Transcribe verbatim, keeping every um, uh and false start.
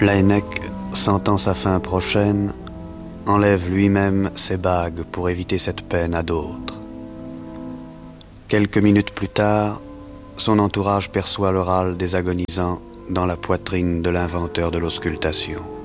Laennec, sentant sa fin prochaine, enlève lui-même ses bagues pour éviter cette peine à d'autres. Quelques minutes plus tard, son entourage perçoit le râle des agonisants dans la poitrine de l'inventeur de l'auscultation.